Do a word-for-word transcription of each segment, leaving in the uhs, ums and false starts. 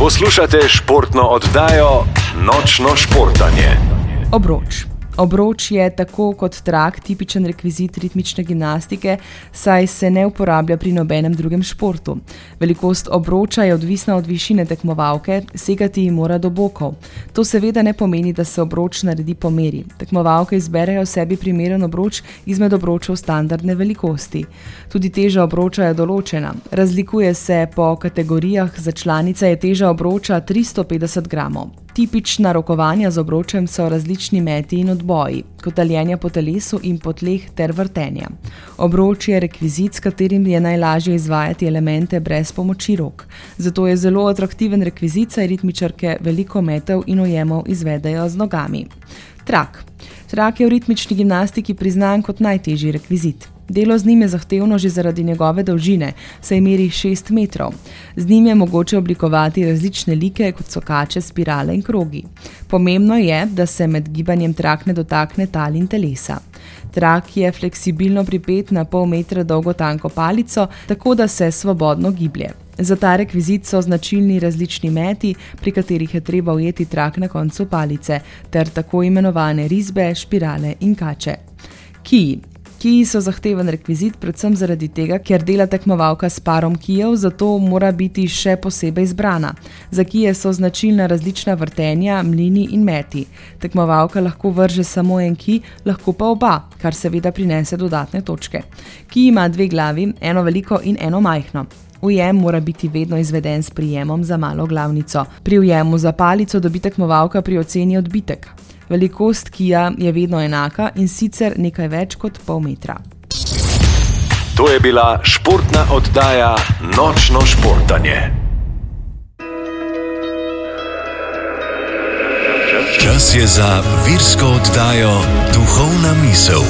Poslušate športno oddajo Nočno športanje. Obroč. Obroč je tako kot trak tipičen rekvizit ritmične gimnastike, saj se ne uporablja pri nobenem drugem športu. Velikost obroča je odvisna od višine tekmovalke, segati ji mora do bokov. To seveda ne pomeni, da se obroč naredi po meri. Tekmovalke izberejo sebi primeren obroč izmed obročev standardne velikosti. Tudi teža obroča je določena. Razlikuje se po kategorijah, za članice je teža obroča tristo petdeset gramov. Tipična rokovanja z obročem so različni meti in odboji, kotaljenja po telesu in po tleh ter vrtenja. Obroč je rekvizit, s katerim je najlažje izvajati elemente brez pomoči rok. Zato je zelo atraktiven rekvizit, saj ritmičarke veliko metev in ujemov izvedejo z nogami. Trak. Trak je v ritmični gimnastiki priznan kot najtežji rekvizit. Delo z njim je zahtevno že zaradi njegove dolžine, saj meri šest metrov. Z njim je mogoče oblikovati različne like, kot so kače, spirale in krogi. Pomembno je, da se med gibanjem trak ne dotakne tal in telesa. Trak je fleksibilno pripet na pol metra dolgo tanko palico, tako da se svobodno giblje. Za ta rekvizit so značilni različni meti, pri katerih je treba ujeti trak na koncu palice, ter tako imenovane risbe, špirale in kače. Kiji. Kiji so zahteven rekvizit predvsem zaradi tega, ker dela tekmovalka s parom kijev, zato mora biti še posebej zbrana. Za kije so značilna različna vrtenja, mlini in meti. Tekmovalka lahko vrže samo en kij, lahko pa oba, kar seveda prinese dodatne točke. Kij ima dve glavi, eno veliko in eno majhno. Ujem mora biti vedno izveden s prijemom za malo glavnico. Pri ujemu za palico dobi tekmovalka pri oceni odbitek. Velikost kija je vedno enaka in sicer nekaj več kot pol metra. To je bila športna oddaja Nočno športanje. Čas je za virsko oddajo Duhovna misel.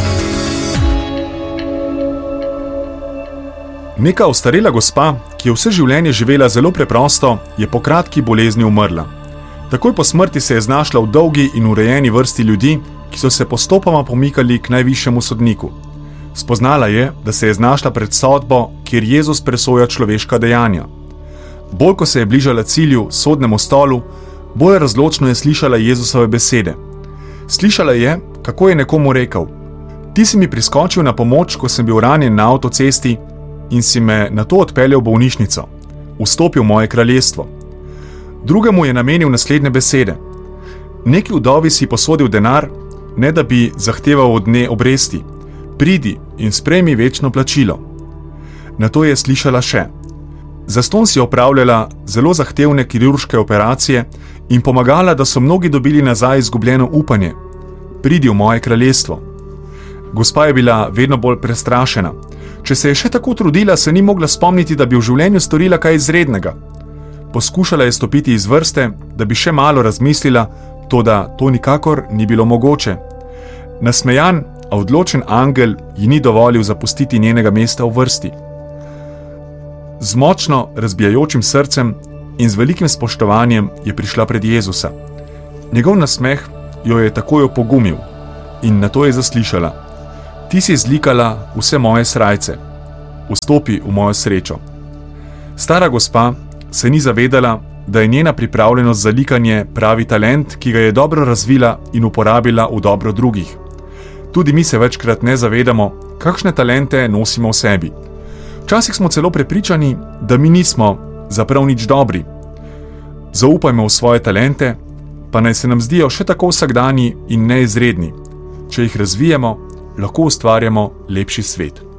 Neka ostarela gospa, ki je vse življenje živela zelo preprosto, je po kratki bolezni umrla. Takoj po smrti se je znašla v dolgi in urejeni vrsti ljudi, ki so se postopoma pomikali k najvišjemu sodniku. Spoznala je, da se je znašla pred sodbo, kjer Jezus presoja človeška dejanja. Bolj ko se je bližala cilju, sodnemu stolu, bolj razločno je slišala Jezusove besede. Slišala je, kako je nekomu rekel: "Ti si mi priskočil na pomoč, ko sem bil ranjen na avtocesti in si me nato odpeljal v bolnišnico. Vstopi v moje kraljestvo." Drugemu je namenil naslednje besede: "Neki vdovi si posodil denar, ne da bi zahteval od nje obresti. Pridi in sprejmi večno plačilo." Nato je slišala še: "Zastonj si opravljala zelo zahtevne kirurške operacije in pomagala, da so mnogi dobili nazaj izgubljeno upanje. Pridi v moje kraljestvo." Gospa je bila vedno bolj prestrašena. Če se je še tako trudila, se ni mogla spomniti, da bi v življenju storila kaj izrednega. Poskušala je stopiti iz vrste, da bi še malo razmislila, toda to nikakor ni bilo mogoče. Nasmejan, a odločen angel ji ni dovolil zapustiti njenega mesta v vrsti. Z močno razbijajočim srcem in z velikim spoštovanjem je prišla pred Jezusa. Njegov nasmeh jo je takoj opogumil in nato je zaslišala: "Ti si zlikala vse moje srajce. Vstopi v mojo srečo." Stara gospa se ni zavedala, da je njena pripravljenost za likanje pravi talent, ki ga je dobro razvila in uporabila v dobro drugih. Tudi mi se večkrat ne zavedamo, kakšne talente nosimo v sebi. Včasih smo celo prepričani, da mi nismo zaprav nič dobri. Zaupajmo v svoje talente, pa naj se nam zdijo še tako vsakdanji in neizredni. Če jih razvijemo, lahko ustvarjamo lepši svet.